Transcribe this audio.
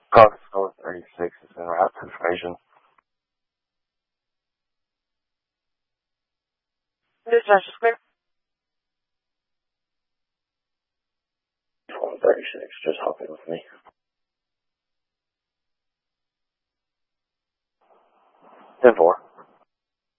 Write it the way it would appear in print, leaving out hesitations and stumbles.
Cox Score 36 is in route to information. Dispatch is clear. 136, just hop in with me. 10-4.